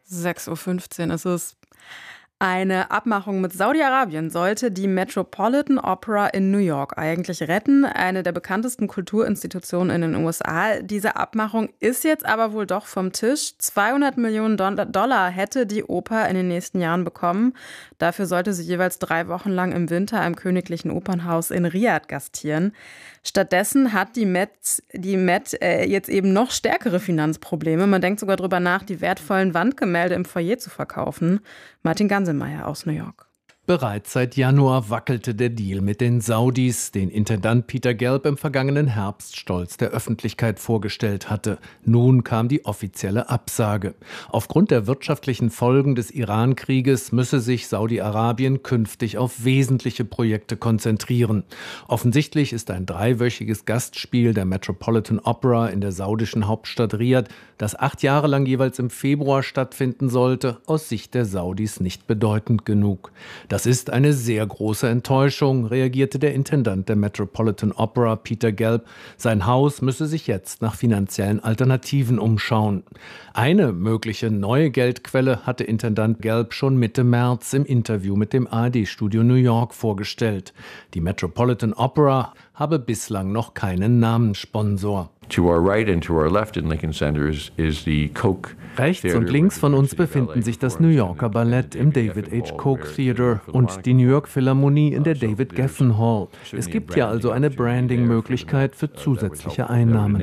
6:15 Uhr ist es. Eine Abmachung mit Saudi-Arabien sollte die Metropolitan Opera in New York eigentlich retten, eine der bekanntesten Kulturinstitutionen in den USA. Diese Abmachung ist jetzt aber wohl doch vom Tisch. 200 Millionen Dollar hätte die Oper in den nächsten Jahren bekommen. Dafür sollte sie jeweils 3 Wochen lang im Winter im Königlichen Opernhaus in Riyadh gastieren. Stattdessen hat die Met jetzt eben noch stärkere Finanzprobleme. Man denkt sogar darüber nach, die wertvollen Wandgemälde im Foyer zu verkaufen. Martin Ganselmeier aus New York. Bereits seit Januar wackelte der Deal mit den Saudis, den Intendant Peter Gelb im vergangenen Herbst stolz der Öffentlichkeit vorgestellt hatte. Nun kam die offizielle Absage. Aufgrund der wirtschaftlichen Folgen des Iran-Krieges müsse sich Saudi-Arabien künftig auf wesentliche Projekte konzentrieren. Offensichtlich ist ein 3-wöchiges Gastspiel der Metropolitan Opera in der saudischen Hauptstadt Riyadh, das 8 Jahre lang jeweils im Februar stattfinden sollte, aus Sicht der Saudis nicht bedeutend genug. Das ist eine sehr große Enttäuschung, reagierte der Intendant der Metropolitan Opera, Peter Gelb. Sein Haus müsse sich jetzt nach finanziellen Alternativen umschauen. Eine mögliche neue Geldquelle hatte Intendant Gelb schon Mitte März im Interview mit dem ARD-Studio New York vorgestellt. Die Metropolitan Opera habe bislang noch keinen Namenssponsor. To our right and to our left in Lincoln Center is the Koch. Rechts und links von uns befinden sich das New Yorker Ballett im David H. Koch Theater und die New York Philharmonie in der David Geffen Hall. Es gibt ja also eine Branding-Möglichkeit für zusätzliche Einnahmen.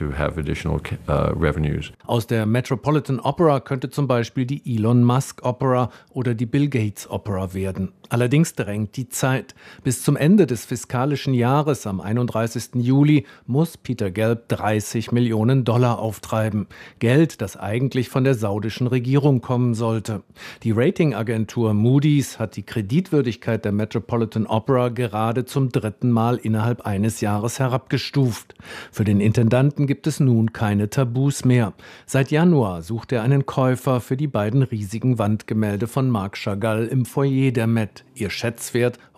Aus der Metropolitan Opera könnte zum Beispiel die Elon Musk Opera oder die Bill Gates Opera werden. Allerdings drängt die Zeit. Bis zum Ende des fiskalischen Jahres am 31. Juli muss Peter Gelb 30 Millionen Dollar auftreiben. Geld, das eigentlich von der saudischen Regierung kommen sollte. Die Ratingagentur Moody's hat die Kreditwürdigkeit der Metropolitan Opera gerade zum 3. Mal innerhalb eines Jahres herabgestuft. Für den Intendanten gibt es nun keine Tabus mehr. Seit Januar sucht er einen Käufer für die beiden riesigen Wandgemälde von Marc Chagall im Foyer der Met. Ihr Schätzwert